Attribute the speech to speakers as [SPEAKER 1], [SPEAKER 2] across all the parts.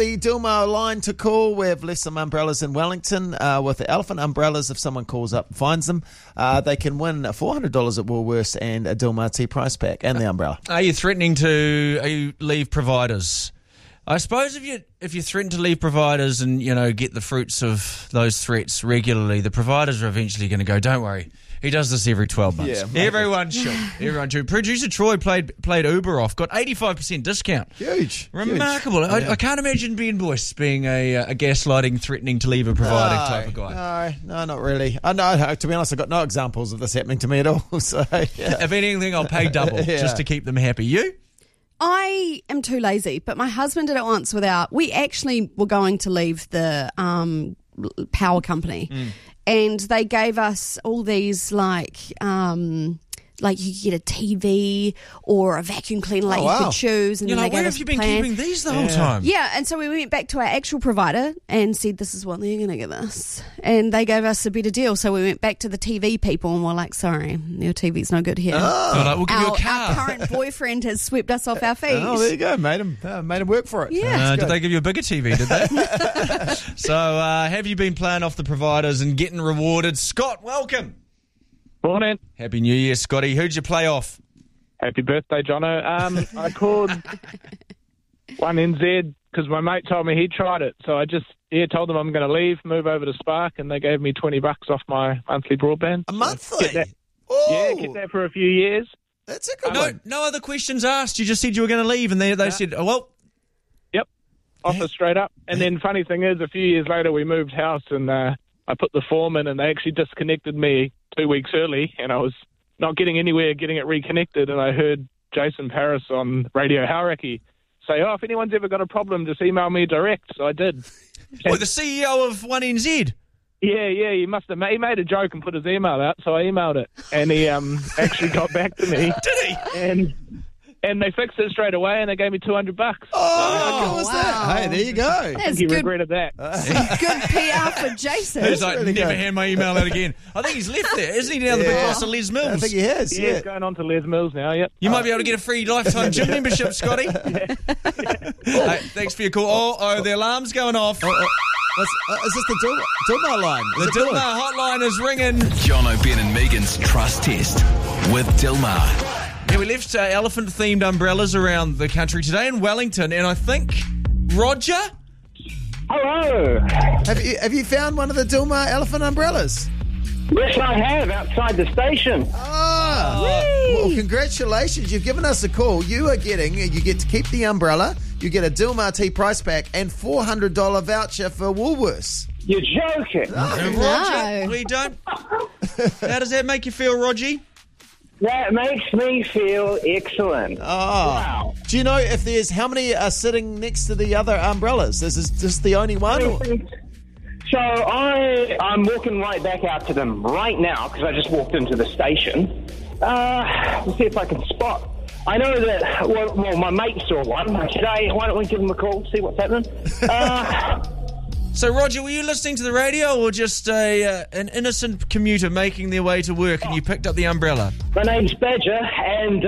[SPEAKER 1] The Dilmar line to call. We've left some umbrellas in Wellington with the elephant umbrellas. If someone calls up and finds them, they can win $400 at Woolworths and a Dilmar tea price pack and the umbrella.
[SPEAKER 2] Are you threatening to leave providers? I suppose if you threaten to leave providers and, get the fruits of those threats regularly, the providers are eventually going to go, don't worry, he does this every 12 months.
[SPEAKER 1] Yeah,
[SPEAKER 2] Everyone should. Producer Troy played Uber off, got 85% discount.
[SPEAKER 1] Huge.
[SPEAKER 2] Remarkable.
[SPEAKER 1] Huge.
[SPEAKER 2] I can't imagine Ben Boyce being a gaslighting, threatening to leave a provider type of guy.
[SPEAKER 1] No, not really. No, to be honest, I've got no examples of this happening to me at all. So, yeah.
[SPEAKER 2] If anything, I'll pay double just to keep them happy. You?
[SPEAKER 3] I am too lazy, but my husband did it once without. We actually were going to leave the power company, and they gave us all these like you could get a TV or a vacuum cleaner, you could choose. And
[SPEAKER 2] You're
[SPEAKER 3] then
[SPEAKER 2] like,
[SPEAKER 3] they
[SPEAKER 2] where
[SPEAKER 3] gave
[SPEAKER 2] have you
[SPEAKER 3] us
[SPEAKER 2] been
[SPEAKER 3] a plan.
[SPEAKER 2] keeping these the whole time?
[SPEAKER 3] Yeah, and so we went back to our actual provider and said, this is what they're going to give us. And they gave us a better deal. So we went back to the TV people and we're like, sorry, your TV's no good here.
[SPEAKER 2] They're like, we'll give you a car.
[SPEAKER 3] Our current boyfriend has swept us off our feet.
[SPEAKER 1] Oh, there you go. Made him work for it.
[SPEAKER 3] Yeah.
[SPEAKER 2] Did they give you a bigger TV, did they? So have you been playing off the providers and getting rewarded? Scott, welcome.
[SPEAKER 4] Morning.
[SPEAKER 2] Happy New Year, Scotty. Who'd you play off?
[SPEAKER 4] Happy birthday, Jono. I called 1NZ because my mate told me he tried it. So I just told them I'm going to leave, move over to Spark, and they gave me $20 off my monthly broadband.
[SPEAKER 1] A monthly?
[SPEAKER 4] Get that.
[SPEAKER 1] Oh,
[SPEAKER 4] Yeah, get that for a few years.
[SPEAKER 1] that's a good one.
[SPEAKER 2] No other questions asked. You just said you were going to leave, and they said, oh, well.
[SPEAKER 4] Yep. Offer straight up. And then funny thing is, a few years later, we moved house, and I put the form in, and they actually disconnected me 2 weeks early, and I was not getting anywhere getting it reconnected, and I heard Jason Paris on Radio Hauraki say, if anyone's ever got a problem, just email me direct. So I did.
[SPEAKER 2] Well, the CEO of 1NZ.
[SPEAKER 4] Yeah, he must have. He made a joke and put his email out, so I emailed it, and he actually got back to me.
[SPEAKER 2] Did he?
[SPEAKER 4] And they fixed it straight away, and they gave me $200.
[SPEAKER 1] How cool was that? Hey, there you go.
[SPEAKER 3] That's
[SPEAKER 4] He
[SPEAKER 3] good,
[SPEAKER 4] regretted that.
[SPEAKER 3] good PR for Jason.
[SPEAKER 2] He's like,
[SPEAKER 1] really
[SPEAKER 2] never
[SPEAKER 1] good.
[SPEAKER 2] hand my email out again. I think he's left there, isn't he, now the big boss of Les Mills?
[SPEAKER 1] I think he has,
[SPEAKER 4] Yeah, he's going on to Les Mills now, yep.
[SPEAKER 2] You might be able to get a free lifetime gym membership, Scotty. Hey, thanks for your call. Oh, the alarm's going off.
[SPEAKER 1] Is this the Dilmar line?
[SPEAKER 2] The Dilmar hotline is ringing.
[SPEAKER 5] Jono, Ben and Megan's Trust Test with Dilmar.
[SPEAKER 2] Yeah, we left elephant-themed umbrellas around the country today in Wellington, and I think Roger?
[SPEAKER 6] Hello.
[SPEAKER 1] Have you found one of the Dilmar elephant umbrellas?
[SPEAKER 6] Yes, I have, outside the station.
[SPEAKER 1] Well, congratulations. You've given us a call. You get to keep the umbrella, you get a Dilmar tea price pack, and $400 voucher for Woolworths.
[SPEAKER 6] You're joking.
[SPEAKER 2] Roger, we don't... How does that make you feel, Roger?
[SPEAKER 6] That makes me feel excellent. Wow.
[SPEAKER 1] Do you know if there's how many are sitting next to the other umbrellas? Is this the only one? Or?
[SPEAKER 6] So I'm walking right back out to them right now because I just walked into the station. Let's see if I can spot. I know that, well, my mate saw one. I said, hey, why don't we give him a call, see what's happening?
[SPEAKER 2] So, Roger, were you listening to the radio or just an innocent commuter making their way to work and you picked up the umbrella?
[SPEAKER 6] My name's Badger, and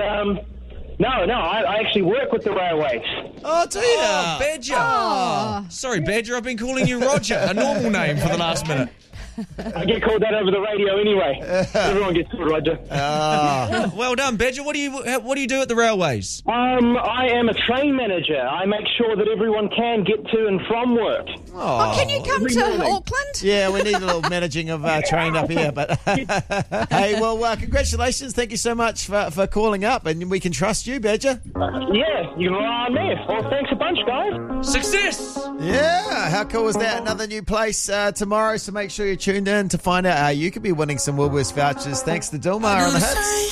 [SPEAKER 6] I actually work with the railways.
[SPEAKER 1] Oh, do you?
[SPEAKER 2] Oh, Badger. Sorry, Badger, I've been calling you Roger, a normal name for the last minute.
[SPEAKER 6] I get called that over the radio anyway. Everyone gets called Roger.
[SPEAKER 2] Well done, Badger. What do you do at the railways?
[SPEAKER 6] I am a train manager. I make sure that everyone can get to and from work.
[SPEAKER 3] Can you come to Auckland?
[SPEAKER 1] Yeah, we need a little managing of train up here. But hey, well, congratulations. Thank you so much for calling up, and we can trust you, Badger.
[SPEAKER 6] Yeah, you are there. Well, thanks a bunch, guys.
[SPEAKER 2] Success!
[SPEAKER 1] Yeah, how cool is that? Another new place tomorrow, so make sure you're tuned in to find out how you could be winning some Woolworths vouchers. Thanks to Dilmar on the hits.